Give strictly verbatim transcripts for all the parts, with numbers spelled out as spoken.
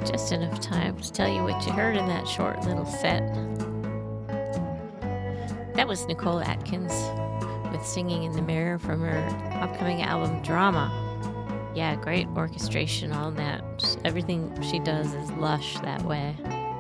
just enough time to tell you what you heard in that short little set. That was Nicole Atkins with Singing in the Mirror from her upcoming album Drama. Yeah, great orchestration, all that. Just everything she does is lush that way.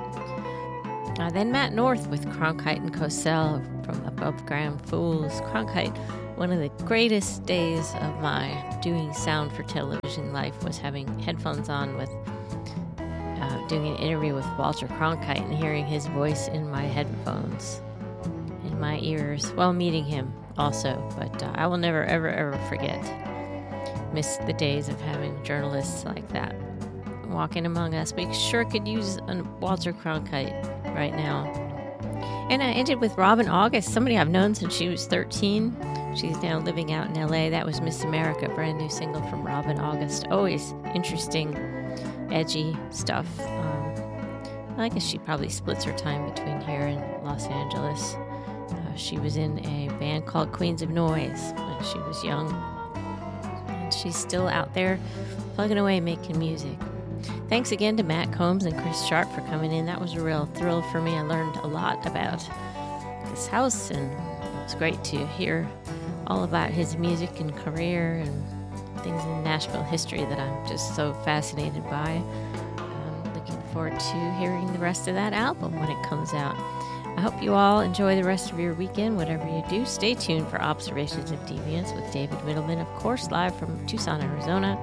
Uh, then Matt North with Cronkite and Cosell from Above Ground Fools. Cronkite, one of the greatest days of my doing sound for television life was having headphones on with uh, doing an interview with Walter Cronkite and hearing his voice in my headphones, in my ears, while meeting him also. But uh, I will never, ever, ever forget. Miss the days of having journalists like that walking among us. We sure could use a Walter Cronkite right now. And I ended with Robin August, somebody I've known since she was thirteen. She's now living out in L A. That was Miss America, brand new single from Robin August. Always interesting, edgy stuff. Um, I guess she probably splits her time between here and Los Angeles. Uh, she was in a band called Queens of Noise when she was young. And she's still out there plugging away making music. Thanks again to Matt Combs and Chris Sharp for coming in. That was a real thrill for me. I learned a lot about this house, and it was great to hear all about his music and career and things in Nashville history that I'm just so fascinated by. I'm looking forward to hearing the rest of that album when it comes out. I hope you all enjoy the rest of your weekend, whatever you do. Stay tuned for Observations of Deviance with David Middleman, of course, live from Tucson, Arizona.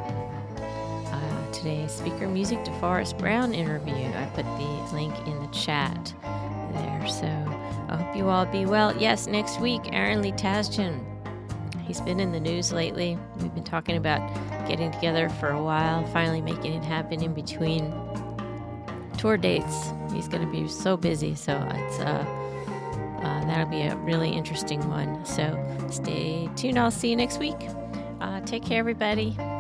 Uh, today's speaker music, DeForest Brown interview. I put the link in the chat there. So I hope you all be well. Yes, next week, Aaron Lee Tasjan. He's been in the news lately. We've been talking about getting together for a while, finally making it happen in between tour dates. He's going to be so busy, so it's uh, uh, that'll be a really interesting one. So stay tuned. I'll see you next week. Uh, take care, everybody.